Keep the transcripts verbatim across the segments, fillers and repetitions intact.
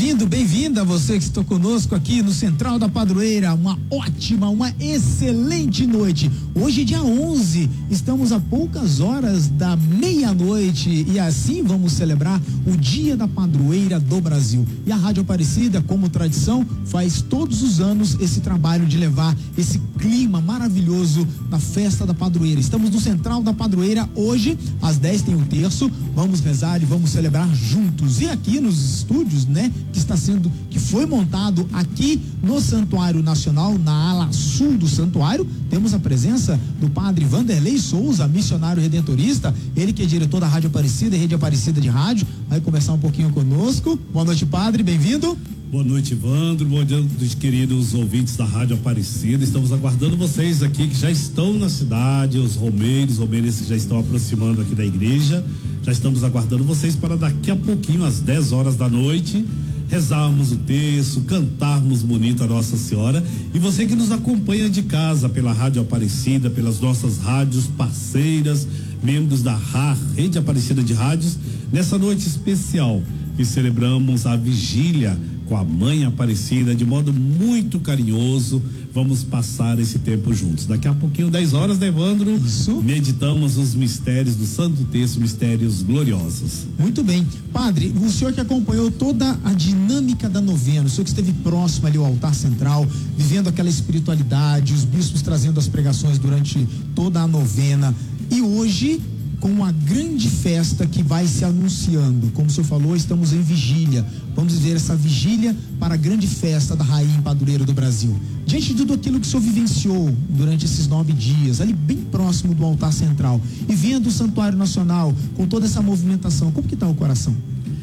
Bem-vindo, bem-vinda você que está conosco aqui no Central da Padroeira. Uma ótima, uma excelente noite. Hoje, dia onze, estamos a poucas horas da meia-noite e assim vamos celebrar o Dia da Padroeira do Brasil. E a Rádio Aparecida, como tradição, faz todos os anos esse trabalho de levar esse clima maravilhoso da festa da padroeira. Estamos no Central da Padroeira hoje, às dez tem um terço. Vamos rezar e vamos celebrar juntos. E aqui nos estúdios, né, que está sendo, que foi montado aqui no Santuário Nacional, na ala sul do santuário, temos a presença do padre Vanderlei Souza, missionário redentorista, ele que é diretor da Rádio Aparecida e Rede Aparecida de Rádio, vai conversar um pouquinho conosco. Boa noite, padre, bem-vindo. Boa noite, Evandro, bom dia dos queridos ouvintes da Rádio Aparecida. Estamos aguardando vocês aqui que já estão na cidade, os romeiros, romeiras que já estão aproximando aqui da igreja. Já estamos aguardando vocês para daqui a pouquinho, às dez horas da noite, rezarmos o terço, cantarmos bonito a Nossa Senhora. E você que nos acompanha de casa pela Rádio Aparecida, pelas nossas rádios parceiras, membros da R A R, Rede Aparecida de Rádios, nessa noite especial que celebramos a vigília com a Mãe Aparecida de modo muito carinhoso. Vamos passar esse tempo juntos. Daqui a pouquinho, dez horas, né, Evandro? Isso. Meditamos os mistérios do Santo Texto, mistérios gloriosos. Muito bem. Padre, o senhor que acompanhou toda a dinâmica da novena, o senhor que esteve próximo ali ao altar central, vivendo aquela espiritualidade, os bispos trazendo as pregações durante toda a novena, e hoje com uma grande festa que vai se anunciando. Como o senhor falou, estamos em vigília. Vamos viver essa vigília para a grande festa da Rainha Padroeira do Brasil. Diante de tudo aquilo que o senhor vivenciou durante esses nove dias, ali bem próximo do altar central, e vendo o Santuário Nacional com toda essa movimentação, como que está o coração?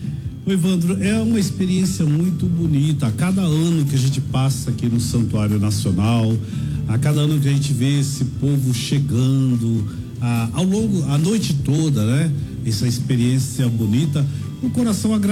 O Evandro, é uma experiência muito bonita. A cada ano que a gente passa aqui no Santuário Nacional, a cada ano que a gente vê esse povo chegando, Ah, ao longo, a noite toda, né? Essa experiência bonita, o coração agradece.